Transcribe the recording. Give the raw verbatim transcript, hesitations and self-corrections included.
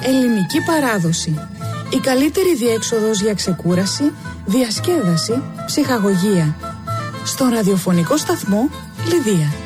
ελληνική παράδοση. Η καλύτερη διέξοδος για ξεκούραση, διασκέδαση, ψυχαγωγία. Στον ραδιοφωνικό σταθμό Λιδία.